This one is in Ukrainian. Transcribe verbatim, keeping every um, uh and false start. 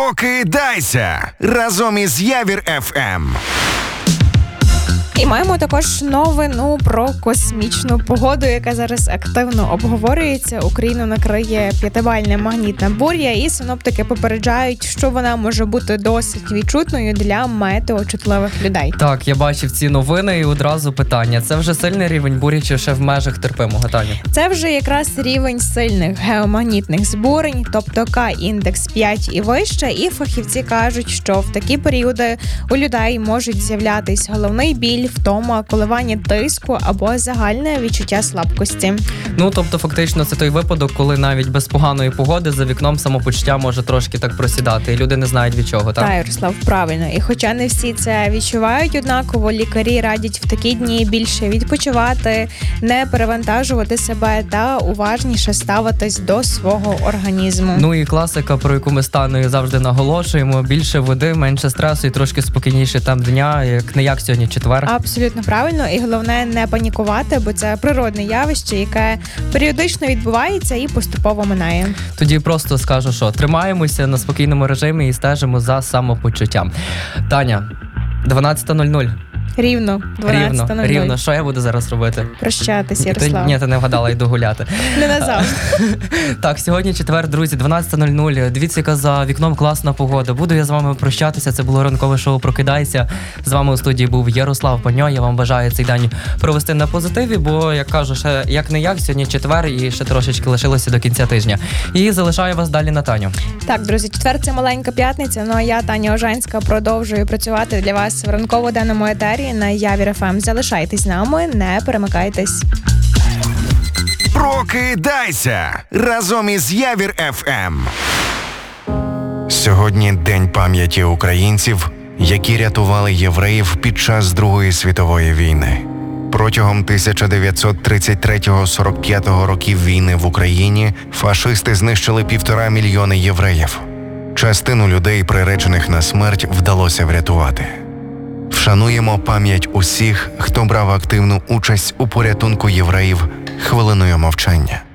Прокидайся разом із Явір еф ем. І маємо також новину про космічну погоду, яка зараз активно обговорюється. Україну накриє п'ятибальна магнітна буря, і синоптики попереджають, що вона може бути досить відчутною для метеочутливих людей. Так, я бачив ці новини і одразу питання. Це вже сильний рівень бурі чи ще в межах терпимого, Таня? Це вже якраз рівень сильних геомагнітних збурень, тобто К-індекс п'ять і вище, і фахівці кажуть, що в такі періоди у людей можуть з'являтись головний біль, втома, коливання тиску або загальне відчуття слабкості. Ну, тобто, фактично, це той випадок, коли навіть без поганої погоди за вікном самопочуття може трошки так просідати, і люди не знають від чого, так? Так, Ярослав, правильно. І хоча не всі це відчувають однаково, лікарі радять в такі дні більше відпочивати, не перевантажувати себе та уважніше ставитись до свого організму. Ну і класика, про яку ми з Таною завжди наголошуємо: більше води, менше стресу і трошки спокійніше там дня, як не як сьогодні четвер. Абсолютно правильно, і головне не панікувати, бо це природне явище, яке періодично відбувається і поступово минає. Тоді просто скажу, що тримаємося на спокійному режимі і стежимо за самопочуттям. Таня, дванадцята нуль нуль. Рівно, дванадцята нуль нуль. Рівно, рівно. Що я буду зараз робити? Прощатись, Ярослав. Ти, ні, ти не вгадала, йду гуляти. Не назавжди. Так, сьогодні четвер, друзі, дванадцята нуль нуль. Дивіться, яка за вікном класна погода. Буду я з вами прощатися. Це було ранкове шоу «Прокидайся». З вами у студії був Ярослав Паньо. Я вам бажаю цей день провести на позитиві, бо, як кажу, ще як не як, сьогодні четвер і ще трошечки лишилося до кінця тижня. І залишаю вас далі на Таню. Так, друзі, четвер – це маленька п'ятниця, ну а я, Таня Ожанська, продовжую працювати для вас в ранково-денному етері на Явір еф ем. Залишайтесь з нами, не перемикайтесь. Прокидайся разом із Явір еф ем. Сьогодні День пам'яті українців, які рятували євреїв під час Другої світової війни. Протягом тисяча дев'ятсот тридцять третього - сорок п'ятого років війни в Україні фашисти знищили півтора мільйони євреїв. Частину людей, приречених на смерть, вдалося врятувати. Вшануємо пам'ять усіх, хто брав активну участь у порятунку євреїв хвилиною мовчання.